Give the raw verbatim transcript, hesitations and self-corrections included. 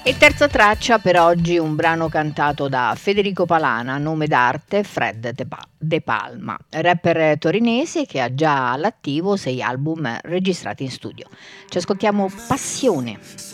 E terza traccia per oggi, un brano cantato da Federico Palana, nome d'arte Fred De, pa- De Palma, rapper torinese che ha già all'attivo sei album registrati in studio. Ci ascoltiamo Passione.